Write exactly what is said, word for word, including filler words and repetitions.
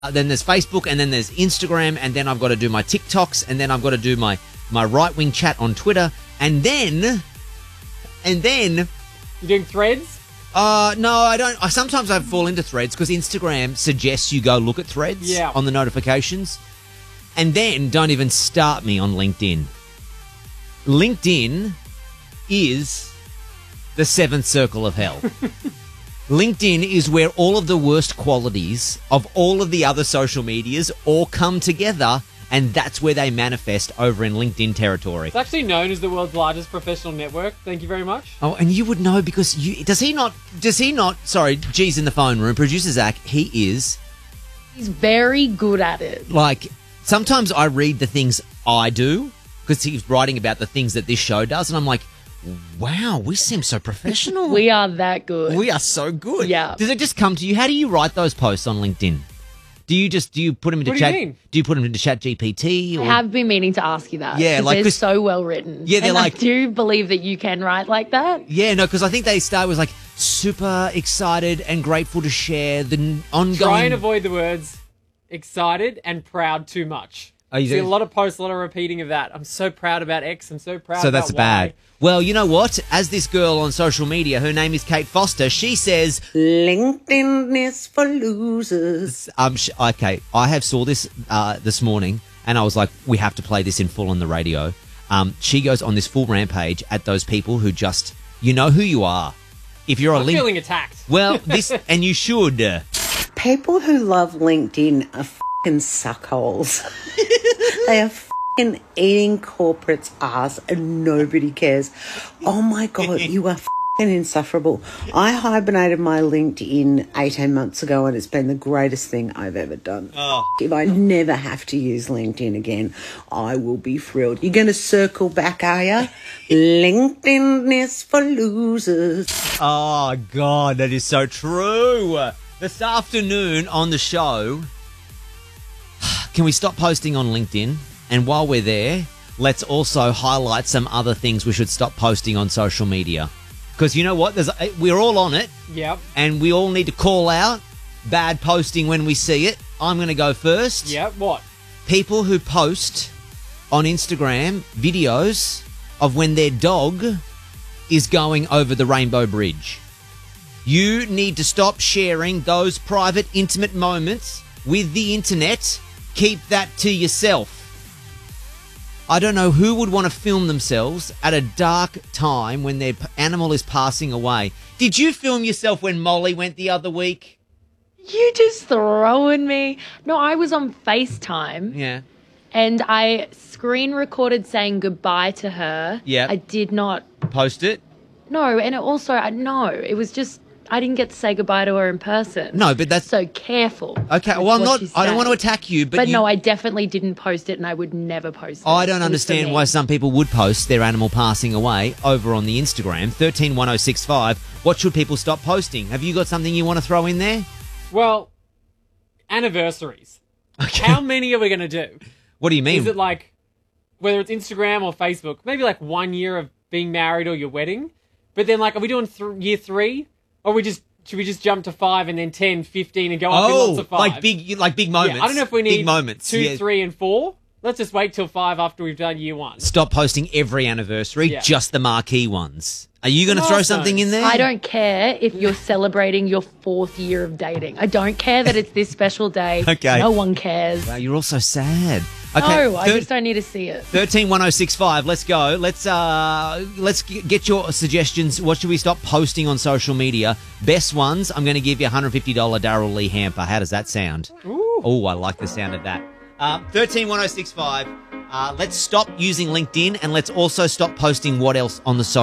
Uh, then there's Facebook, and then there's Instagram, and then I've got to do my TikToks, and then I've got to do my, my right-wing chat on Twitter, and then, and then... You're doing Threads? Uh, no, I don't. I Sometimes I fall into Threads because Instagram suggests you go look at Threads yeah. on the notifications. And then don't even start me on LinkedIn. LinkedIn is the seventh circle of hell. LinkedIn is where all of the worst qualities of all of the other social medias all come together, and that's where they manifest over in LinkedIn territory. It's actually known as the world's largest professional network. Thank you very much. Oh, and you would know because you does he not? Does he not? Sorry, G's in the phone room. Producer Zach, he is. He's very good at it. Like, sometimes I read the things I do because he's writing about the things that this show does, and I'm like, wow, we seem so professional. We are that good. We are so good. Yeah. Does it just come to you? How do you write those posts on LinkedIn? Do you just do you put them into What do chat? you mean? Do you put them into Chat G P T? Or? I have been meaning to ask you that. Yeah, 'cause like, they're 'cause- so well written. Yeah, they're and like- I do believe that you can write like that. Yeah, no, because I think they start with like super excited and grateful to share the n- ongoing. Try and avoid the words excited and proud too much. Oh, you See do? a lot of posts, a lot of repeating of that. I'm so proud about X. I'm so proud So about that's Y. bad. Well, you know what? As this girl on social media, her name is Kate Foster, she says, LinkedIn is for losers. um, sh- okay, I have saw this uh, this morning, and I was like, we have to play this in full on the radio. Um, she goes on this full rampage at those people who just, you know who you are. If you're a I'm link, feeling attacked. well, this, and you should. Uh, People who love LinkedIn are f***ing suckholes. They are f***ing eating corporate's ass and nobody cares. Oh my God, you are f***ing insufferable. I hibernated my LinkedIn eighteen months ago and it's been the greatest thing I've ever done. Oh. If I never have to use LinkedIn again, I will be thrilled. You're going to circle back, are you? LinkedIn is for losers. Oh, God, that is so true. This afternoon on the show, can we stop posting on LinkedIn? And while we're there, let's also highlight some other things we should stop posting on social media. Because you know what? There's, we're all on it, Yep. and we all need to call out bad posting when we see it. I'm going to go first. Yep. What? People who post on Instagram videos of when their dog is going over the Rainbow Bridge. You need to stop sharing those private, intimate moments with the internet. Keep that to yourself. I don't know who would want to film themselves at a dark time when their p- animal is passing away. Did you film yourself when Molly went the other week? You just throwing me. No, I was on FaceTime Yeah. and I screen recorded saying goodbye to her. Yeah. I did not. Post it? No, and it also, I no, it was just, I didn't get to say goodbye to her in person. No, but that's... So careful. Okay, with well, I'm what not... you I don't say. want to attack you, but, But you, no, I definitely didn't post it and I would never post it. I don't It was for understand me. why some people would post their animal passing away over on the Instagram. one three one zero six five. What should people stop posting? Have you got something you want to throw in there? Well, anniversaries. Okay. How many are we going to do? What do you mean? Is it like, whether it's Instagram or Facebook, maybe like one year of being married or your wedding? But then, like, are we doing th- year three? Or we just should we just jump to five and then ten, fifteen and go up in oh, lots of five? like big, like big moments. Yeah, I don't know if we need big moments. two, yeah. three, and four. Let's just wait till five after we've done year one. Stop posting every anniversary, Yeah. just the marquee ones. Are you going to throw Milestones. something in there? I don't care if you're celebrating your fourth year of dating. I don't care that it's this special day. Okay. No one cares. Wow, you're all so sad. Okay, No, I thir- just don't need to see it. thirteen one oh six five. Let's go. Let's uh, let's g- get your suggestions. What should we stop posting on social media? Best ones. I'm going to give you a one hundred fifty dollars Daryl Lee hamper. How does that sound? Ooh. Oh, I like the sound of that. Um, thirteen one oh six five. Uh, let's stop using LinkedIn and let's also stop posting what else on the social.